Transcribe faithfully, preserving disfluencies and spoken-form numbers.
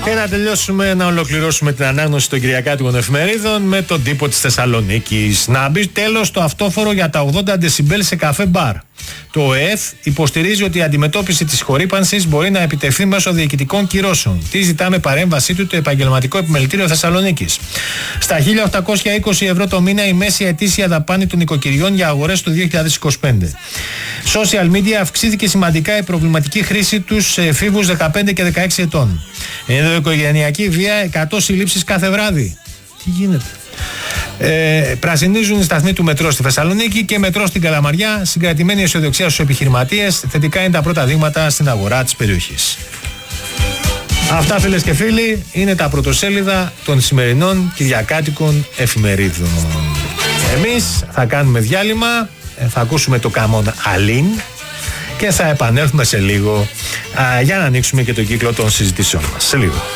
Και να τελειώσουμε, να ολοκληρώσουμε την ανάγνωση των κυριακάτικων εφημερίδων με τον τύπο της Θεσσαλονίκης. Να μπει τέλος το αυτόφορο για τα ογδόντα δεσιμπέλ σε καφέ μπαρ. Το ΟΕΘ υποστηρίζει ότι η αντιμετώπιση της χορύπανσης μπορεί να επιτευχθεί μέσω διοικητικών κυρώσεων. Τι ζητά με παρέμβασή του το Επαγγελματικό Επιμελητήριο Θεσσαλονίκης. Στα χίλια οκτακόσια είκοσι ευρώ το μήνα η μέση ετήσια δαπάνη των νοικοκυριών για αγορές του δύο χιλιάδες είκοσι πέντε. Social media αυξήθηκε σημαντικά η προβληματική χρήση τους σε εφήβους δεκαπέντε και δεκαέξι ετών. Ενδοοικογενειακή βία, εκατό συλλήψεις κάθε βράδυ. Τι γίνεται. Ε, πρασινίζουν οι σταθμοί του μετρό στη Θεσσαλονίκη και μετρό στην Καλαμαριά. Συγκρατημένη αισιοδοξία στους επιχειρηματίες. Θετικά είναι τα πρώτα δείγματα στην αγορά της περιοχής. Αυτά, φίλες και φίλοι, είναι τα πρωτοσέλιδα των σημερινών κυριακάτικων εφημερίδων. Εμείς θα κάνουμε διάλειμμα, θα ακούσουμε το Καμόν Αλίν και θα επανέλθουμε σε λίγο α, για να ανοίξουμε και τον κύκλο των συζητήσεων μας. Σε λίγο.